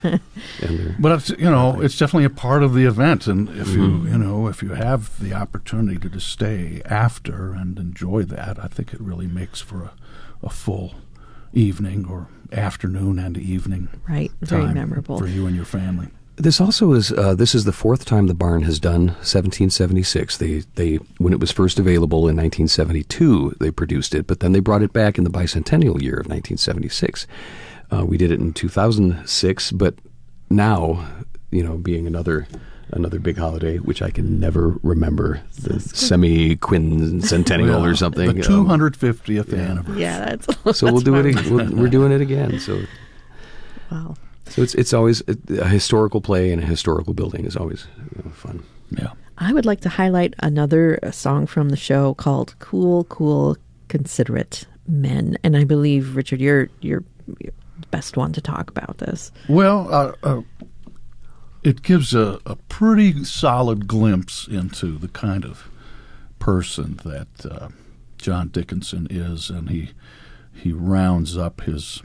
But it's, it's definitely a part of the event, and if if you have the opportunity to just stay after and enjoy that, I think it really makes for a full evening or afternoon and evening. Right, very memorable for you and your family. This also is this is the fourth time the barn has done 1776. They when it was first available in 1972, they produced it, but then they brought it back in the bicentennial year of 1976. We did it in 2006, but now, being another big holiday, which I can never remember, the semi-quincentennial or something. The 250th anniversary. Yeah, that's so we'll do it. We're doing it again. So wow. So it's always a historical play and a historical building is always fun. Yeah. I would like to highlight another song from the show called "Cool, Cool, Considerate Men," and I believe, Richard, you're the best one to talk about this. Well, it gives a pretty solid glimpse into the kind of person that John Dickinson is, and he rounds up his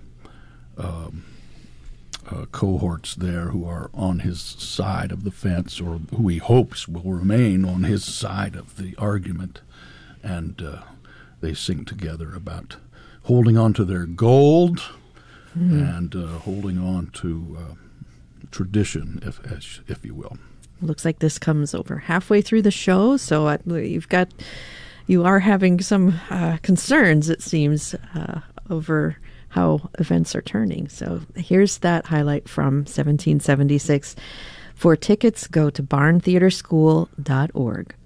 cohorts there who are on his side of the fence, or who he hopes will remain on his side of the argument, and they sing together about holding on to their gold and holding on to tradition, if you will. Looks like this comes over halfway through the show, so you are having some concerns, it seems, over how events are turning. So here's that highlight from 1776. For tickets, go to barntheaterschool.org.